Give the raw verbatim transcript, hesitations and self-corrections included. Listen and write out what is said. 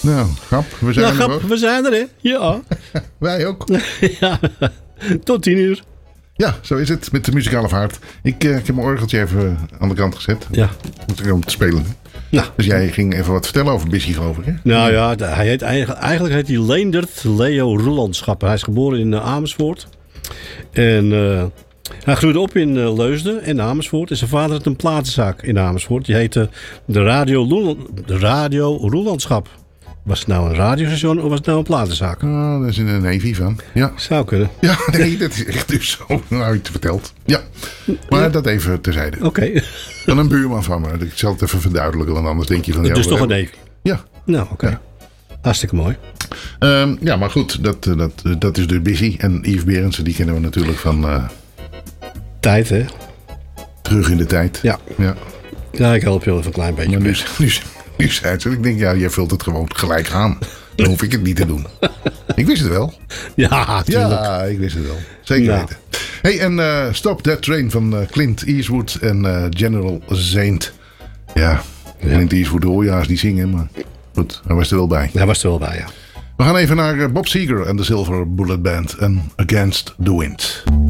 Nou, grap, we zijn Nou, er grap, ook. we zijn er, hè? Ja. Wij ook. Ja. Tot tien uur. Ja, zo is het met de muzikale vaart. Ik, uh, ik heb mijn orgeltje even aan de kant gezet. Ja. Moet er om te spelen. Nou. Dus jij ging even wat vertellen over Bissy, geloof ik, hè? Nou ja, hij heet eigenlijk, eigenlijk heet hij Leendert Leo Roelandschappen. Hij is geboren in uh, Amersfoort. En uh, hij groeide op in uh, Leusden en Amersfoort. En zijn vader had een platenzaak in Amersfoort. Die heette de Radio, Roeland, de Radio Roelandschap. Was het nou een radiostation of was het nou een platenzaak? Oh, daar is een Navy van. Ja. Zou kunnen. Ja, nee, dat is echt dus zo. Nou, je het verteld. Ja. Maar ja. Dat even terzijde. Oké. Okay. Van een buurman van me. Ik zal het even verduidelijken, want anders denk je van... Dus ja, toch een hebben... Navy? Ja. Nou, oké. Okay. Ja. Hartstikke mooi. Um, ja, maar goed. Dat, dat, dat is dus Bissy. En Yves Berendsen, die kennen we natuurlijk van... Uh... Tijd, hè? Terug in de tijd. Ja. Ja, ja ik help je wel even een klein beetje. Maar nu, nu, nu zei het zo. Ik denk, ja, jij vult het gewoon gelijk aan. Dan hoef ik het niet te doen. Ik wist het wel. Ja, tuurlijk. Ja, ik wist het wel. Zeker ja. weten. Hey, en uh, Stop That Train van uh, Clint Eastwood en uh, General Zaint. Ja, ja. Clint Eastwood hoor je haast niet zingen, maar goed, hij was er wel bij. Hij was er wel bij, ja. We gaan even naar uh, Bob Seger en de Silver Bullet Band en Against the Wind.